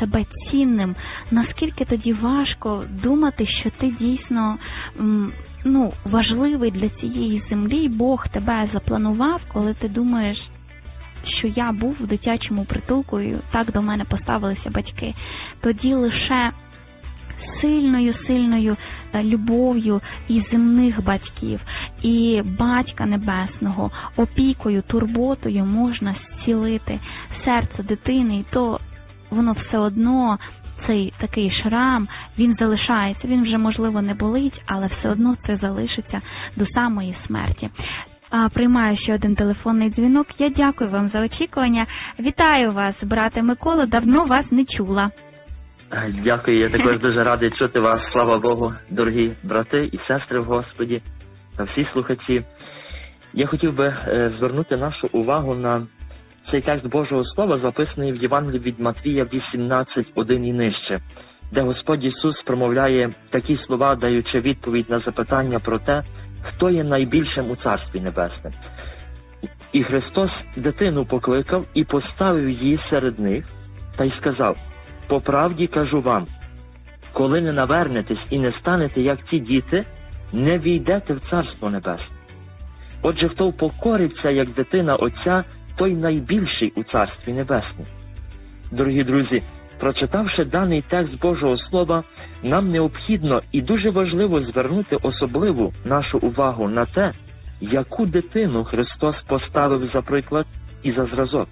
себе цінним, наскільки тоді важко думати, що ти дійсно важливий для цієї землі, Бог тебе запланував, коли ти думаєш, що я був в дитячому притулку і так до мене поставилися батьки. Тоді лише сильною любов'ю і земних батьків, і Батька Небесного, опікою, турботою можна зцілити серце дитини, і то воно все одно, цей такий шрам, він залишається, він вже, можливо, не болить, але все одно це залишиться до самої смерті. Приймаю ще один телефонний дзвінок. Я дякую вам за очікування. Вітаю вас, брате Миколо, давно вас не чула. Дякую, я також дуже радий чути вас, слава Богу, дорогі брати і сестри в Господі, та всі слухачі. Я хотів би звернути нашу увагу на цей текст Божого Слова, записаний в Євангелії від Матвія 18:1 і нижче, де Господь Ісус промовляє такі слова, даючи відповідь на запитання про те, хто є найбільшим у Царстві Небесному. І Христос дитину покликав і поставив її серед них, та й сказав: «По правді кажу вам, коли не навернетесь і не станете, як ті діти, не війдете в Царство Небесне. Отже, хто впокориться, як дитина Отця, той найбільший у Царстві Небесному». Дорогі друзі, прочитавши даний текст Божого Слова, нам необхідно і дуже важливо звернути особливу нашу увагу на те, яку дитину Христос поставив за приклад і за зразок.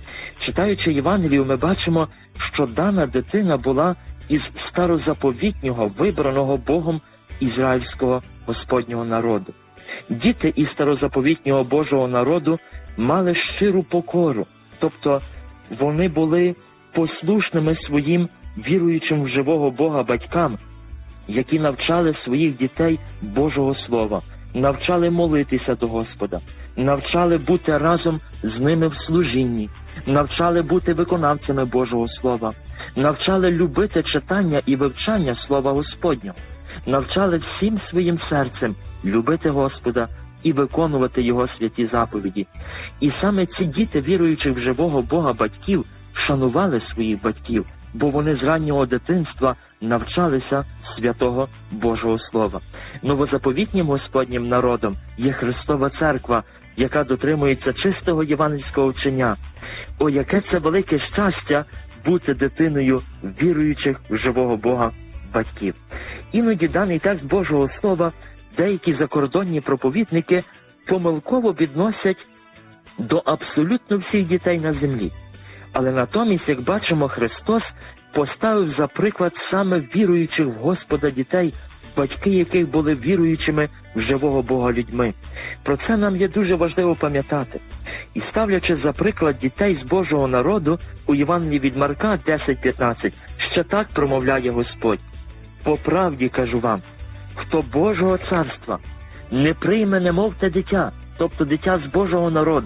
Читаючи Євангелію, ми бачимо, що дана дитина була із старозаповітнього, вибраного Богом ізраїльського Господнього народу. Діти із старозаповітнього Божого народу мали щиру покору, тобто вони були послушними своїм віруючим в живого Бога батькам, які навчали своїх дітей Божого Слова, навчали молитися до Господа, навчали бути разом з ними в служінні, навчали бути виконавцями Божого Слова, навчали любити читання і вивчання Слова Господнього, навчали всім своїм серцем любити Господа і виконувати Його святі заповіді. І саме ці діти, віруючих в живого Бога батьків, шанували своїх батьків, бо вони з раннього дитинства навчалися святого Божого Слова. Новозаповітнім Господнім народом є Христова Церква, яка дотримується чистого євангельського вчення. О, яке це велике щастя бути дитиною віруючих в живого Бога батьків. Іноді даний текст Божого Слова деякі закордонні проповідники помилково відносять до абсолютно всіх дітей на землі. Але натомість, як бачимо, Христос поставив за приклад саме віруючих в Господа дітей, батьки яких були віруючими в живого Бога людьми. Про це нам є дуже важливо пам'ятати. І ставлячи за приклад дітей з Божого народу, у Євангелії від Марка 10:15 ще так промовляє Господь: «По правді кажу вам, хто Божого царства не прийме, немов те дитя, тобто дитя з Божого народу,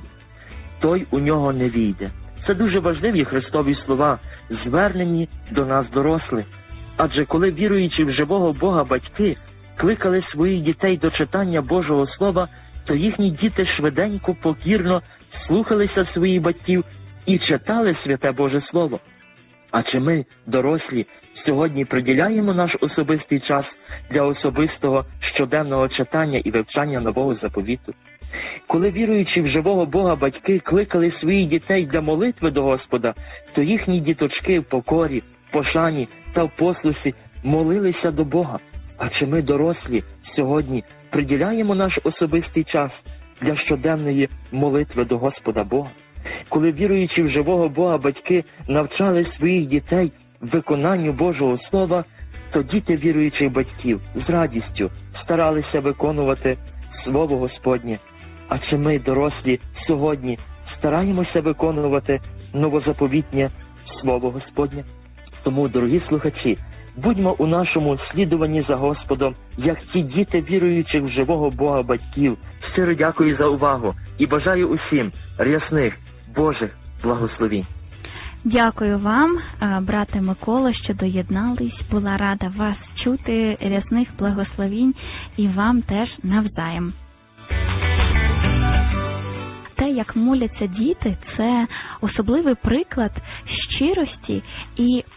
той у нього не війде». Це дуже важливі Христові слова, звернені до нас, дорослих. Адже коли віруючи в живого Бога батьки кликали своїх дітей до читання Божого Слова, то їхні діти швиденько, покірно слухалися своїх батьків і читали святе Боже Слово. А чи ми, дорослі, сьогодні приділяємо наш особистий час для особистого щоденного читання і вивчання Нового Заповіту? Коли віруючи в живого Бога батьки кликали своїх дітей для молитви до Господа, то їхні діточки в покорі, пошані та в послусі молилися до Бога. А чи ми, дорослі, сьогодні приділяємо наш особистий час для щоденної молитви до Господа Бога? Коли віруючи в живого Бога батьки навчали своїх дітей виконанню Божого Слова, то діти віруючих батьків з радістю старалися виконувати Слово Господнє. А чи ми, дорослі, сьогодні стараємося виконувати новозаповітнє Слово Господнє? Тому, дорогі слухачі, будьмо у нашому слідуванні за Господом, як ті діти віруючих в живого Бога батьків. Щиро дякую за увагу і бажаю усім рясних Божих благословінь. Дякую вам, брате Миколо, що доєднались. Була рада вас чути, рясних благословінь, і вам теж навзаєм. Те, як моляться діти, це особливий приклад щирості і